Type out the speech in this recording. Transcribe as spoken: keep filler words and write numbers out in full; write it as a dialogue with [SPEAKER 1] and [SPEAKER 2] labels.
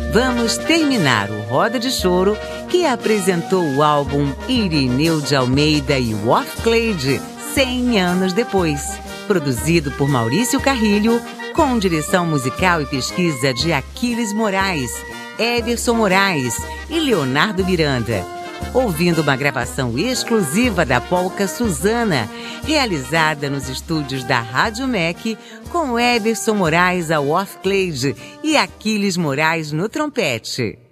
[SPEAKER 1] Vamos terminar o Roda de Choro, que apresentou o álbum Irineu de Almeida e Off Clade, cem anos depois. Produzido por Maurício Carrilho, com direção musical e pesquisa de Aquiles Moraes, Everson Moraes e Leonardo Miranda. Ouvindo uma gravação exclusiva da polca Suzana, realizada nos estúdios da Rádio M E C, com Everson Moraes ao off clade e Aquiles Moraes no trompete.